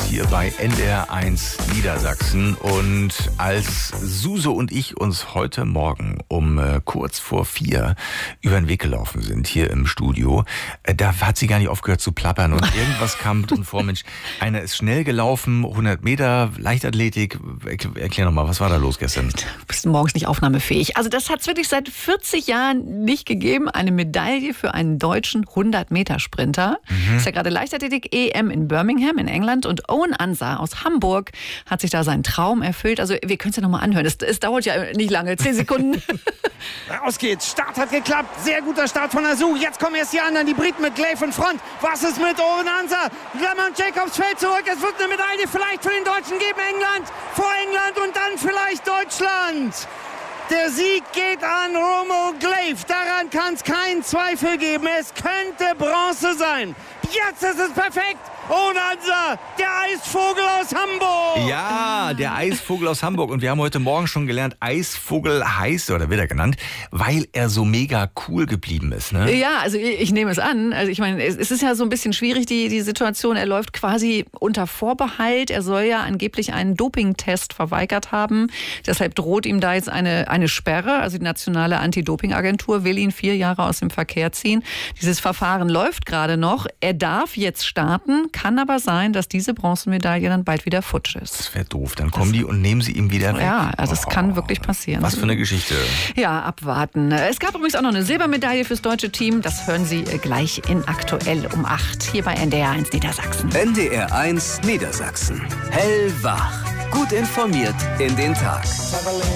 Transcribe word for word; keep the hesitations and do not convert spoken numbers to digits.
hier bei N D R eins Niedersachsen. Und als Suse und ich uns heute Morgen um äh, kurz vor vier über den Weg gelaufen sind, hier im Studio, äh, da hat sie gar nicht aufgehört zu plappern und irgendwas kam drin vor. Mensch, einer ist schnell gelaufen, hundert Meter, Leichtathletik. Erklär nochmal, was war da los gestern? Du bist morgens nicht aufnahmefähig. Also das hat es wirklich seit vierzig Jahren nicht gegeben. Eine Medaille für einen deutschen hundert-Meter-Sprinter. Mhm. Ist ja gerade Leichtathletik-E M in Birmingham in England. Und Owen Ansa aus Hamburg hat sich da seinen Traum erfüllt. Also wir können es ja nochmal anhören. Es, es dauert ja nicht lange, zehn Sekunden. Raus geht's. Start hat geklappt. Sehr guter Start von Azu. Jetzt kommen erst die anderen. Die Briten mit Glaive in Front. Was ist mit Owen Ansa? Lemon Jacobs fällt zurück. Es wird eine Medaille vielleicht für den Deutschen geben. England vor England und dann vielleicht Deutschland. Der Sieg geht an Romo Glaive. Daran kann es keinen Zweifel geben. Es könnte Bronze sein. Jetzt ist es perfekt. Onansa, der Eisvogel aus Hamburg. Ja, der Eisvogel aus Hamburg. Und wir haben heute Morgen schon gelernt, Eisvogel heißt, oder wird er genannt, weil er so mega cool geblieben ist. Ne? Ja, also ich, ich nehme es an. Also ich meine, es, es ist ja so ein bisschen schwierig, die, die Situation. Er läuft quasi unter Vorbehalt. Er soll ja angeblich einen Dopingtest verweigert haben. Deshalb droht ihm da jetzt eine, eine Sperre. Also die nationale Anti-Doping-Agentur will ihn vier Jahre aus dem Verkehr ziehen. Dieses Verfahren läuft gerade noch. Er darf jetzt starten. Kann aber sein, dass diese Bronzemedaille dann bald wieder futsch ist. Das wäre doof. Dann kommen das, die und nehmen sie ihm wieder weg. Ja, also es oh, kann wirklich passieren. Was für eine Geschichte. Ja, abwarten. Es gab übrigens auch noch eine Silbermedaille fürs deutsche Team. Das hören Sie gleich in Aktuell um acht hier bei N D R eins Niedersachsen. N D R eins Niedersachsen. Hellwach. Gut informiert in den Tag.